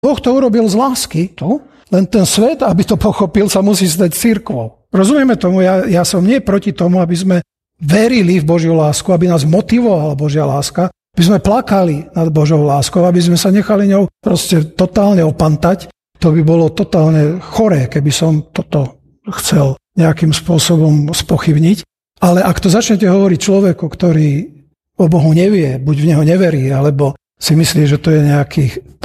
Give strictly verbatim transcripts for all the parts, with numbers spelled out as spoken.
Boh to urobil z lásky, to, len ten svet, aby to pochopil, sa musí stať cirkvou. Rozumieme tomu, ja, ja som nie proti tomu, aby sme verili v Božiu lásku, aby nás motivovala Božia láska, aby sme plakali nad Božou láskou, aby sme sa nechali ňou proste totálne opantať. To by bolo totálne choré, keby som toto chcel nejakým spôsobom spochybniť. Ale ak to začnete hovoriť človeku, ktorý o Bohu nevie, buď v Neho neverí, alebo si myslí, že to je nejaký,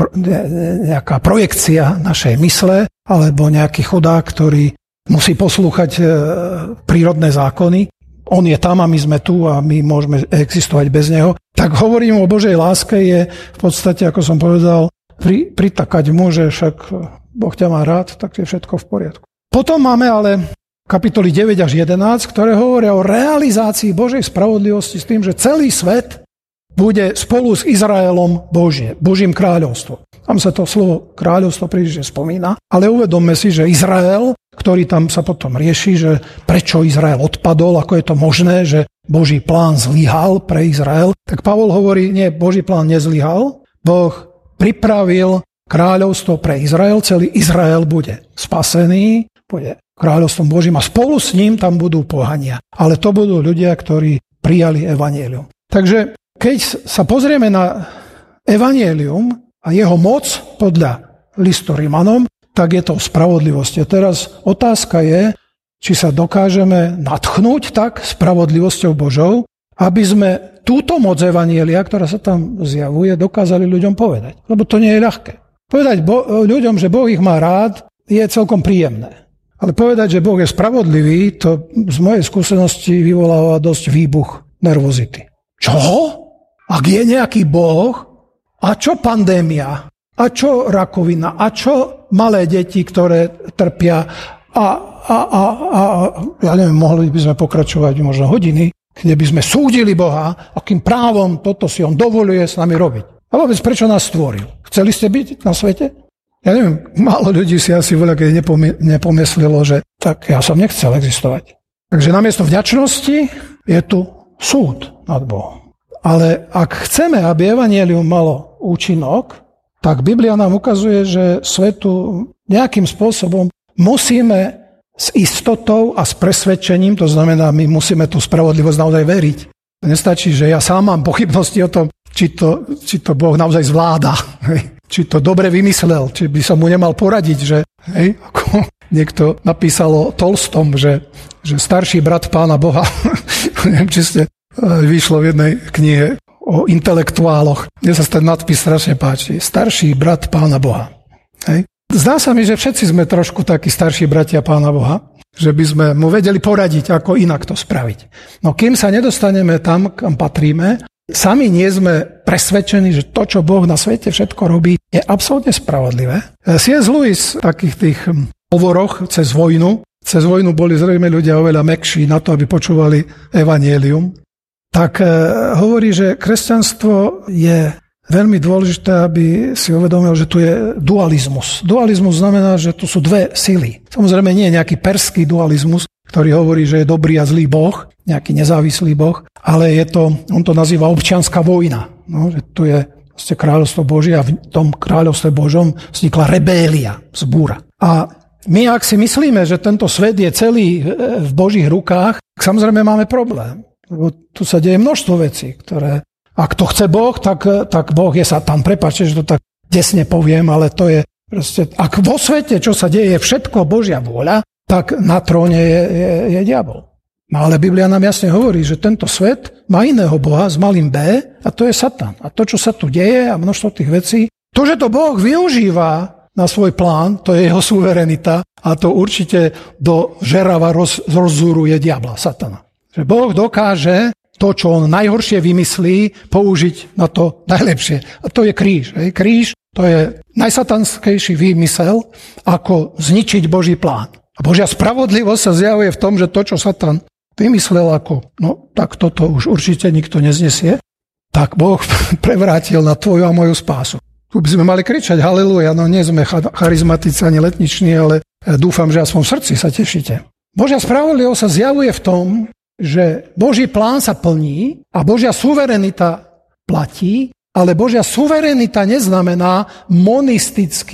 nejaká projekcia našej mysle, alebo nejaký chudák, ktorý musí poslúchať prírodné zákony. On je tam a my sme tu a my môžeme existovať bez neho. Tak hovorím o Božej láske je v podstate, ako som povedal, pri, pritakať môže, však Boh ťa má rád, tak je všetko v poriadku. Potom máme ale kapitoly deväť až jedenásť, ktoré hovoria o realizácii Božej spravodlivosti s tým, že celý svet bude spolu s Izraelom Božie, Božím kráľovstvom. Tam sa to slovo kráľovstvo príliš nespomína, ale uvedomme si, že Izrael, ktorý tam sa potom rieši, že prečo Izrael odpadol, ako je to možné, že Boží plán zlyhal pre Izrael, tak Pavol hovorí, nie, Boží plán nezlyhal, Boh pripravil kráľovstvo pre Izrael, celý Izrael bude spasený, bude kráľovstvom Božím a spolu s ním tam budú pohania. Ale to budú ľudia, ktorí prijali evanjelium. Takže keď sa pozrieme na evanjelium a jeho moc podľa listu Rimanom, tak je to spravodlivosť. A teraz otázka je, či sa dokážeme nadchnúť tak spravodlivosťou Božou, aby sme túto moc evanjelia, ktorá sa tam zjavuje, dokázali ľuďom povedať. Lebo to nie je ľahké. Povedať bo- ľuďom, že Boh ich má rád, je celkom príjemné. Ale povedať, že Boh je spravodlivý, to z mojej skúsenosti vyvoláva dosť výbuch nervozity. Čo? Ak je nejaký Boh, a čo pandémia, a čo rakovina, a čo malé deti, ktoré trpia, a, a, a, a ja neviem, mohli by sme pokračovať možno hodiny, kde by sme súdili Boha, akým právom toto si on dovoluje s nami robiť. A vôbec prečo nás stvoril? Chceli ste byť na svete? Ja neviem, málo ľudí si asi voľa, keď nepomyslelo, že tak ja som nechcel existovať. Takže namiesto vďačnosti je tu súd nad Bohom. Ale ak chceme, aby evanjelium malo účinok, tak Biblia nám ukazuje, že svetu nejakým spôsobom musíme s istotou a s presvedčením, to znamená, my musíme tú spravodlivosť naozaj veriť. Nestačí, že ja sám mám pochybnosti o tom, či to, či to Boh naozaj zvláda, hej, či to dobre vymyslel, či by som mu nemal poradiť, že hej, ako niekto napísal o Tolstom, že, že starší brat Pána Boha, neviem, či ste vyšlo v jednej knihe o intelektuáloch. Mne sa ten nadpis strašne páči. Starší brat Pána Boha. Hej. Zdá sa mi, že všetci sme trošku takí starší bratia Pána Boha, že by sme mu vedeli poradiť, ako inak to spraviť. No kým sa nedostaneme tam, kam patríme, sami nie sme presvedčení, že to, čo Boh na svete všetko robí, je absolútne spravodlivé. C S. Lewis v takých tých hovoroch cez vojnu, cez vojnu boli zrejme ľudia oveľa mäkší na to, aby počúvali evanjelium, tak hovorí, že kresťanstvo je veľmi dôležité, aby si uvedomil, že tu je dualizmus. Dualizmus znamená, že tu sú dve sily. Samozrejme nie je nejaký perský dualizmus, ktorý hovorí, že je dobrý a zlý Boh, nejaký nezávislý Boh, ale je to, on to nazýva občianská vojna. No, že tu je vlastne kráľovstvo Božie a v tom kráľovstve Božom vznikla rebélia, zbúra. A my, ak si myslíme, že tento svet je celý v Božích rukách, tak samozrejme máme problém. Lebo tu sa deje množstvo vecí, ktoré, ak to chce Boh, tak, tak Boh je Satan. Prepáčte, že to tak desne poviem, ale to je proste, ak vo svete, čo sa deje, je všetko Božia vôľa, tak na tróne je, je, je diabol. No ale Biblia nám jasne hovorí, že tento svet má iného Boha s malým B a to je Satan. A to, čo sa tu deje a množstvo tých vecí, to, že to Boh využíva na svoj plán, to je jeho suverenita a to určite do žerava roz, rozzúruje diabla, Satana. Že Boh dokáže to, čo on najhoršie vymyslí, použiť na to najlepšie. A to je kríž. Hej. Kríž to je najsatanskejší výmysel, ako zničiť Boží plán. A Božia spravodlivosť sa zjavuje v tom, že to, čo Satan vymyslel ako, no tak toto už určite nikto neznesie, tak Boh prevrátil na tvoju a moju spásu. Tu by sme mali kričať haleluja, no nie sme charizmatici ani letniční, ale dúfam, že aspoň v srdci sa tešíte. Božia spravodlivosť sa zjavuje v tom, že Boží plán sa plní a Božia suverenita platí Ale Božia suverenita neznamená monistický